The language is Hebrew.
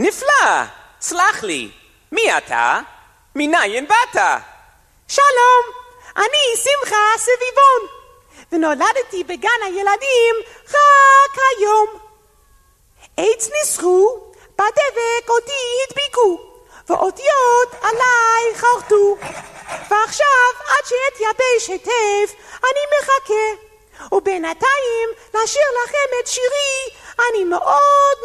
נפלא! סלח לי, מי אתה? מניין באת? שלום, אני שמחה סביבון, ונולדתי בגן הילדים רק היום. עץ ניסחו, בדבק אותי הדביקו, ואותיות עליי חרטו, ועכשיו עד שאתייבש היטב אני מחכה, ובינתיים לשיר לכם את שירי אני מאוד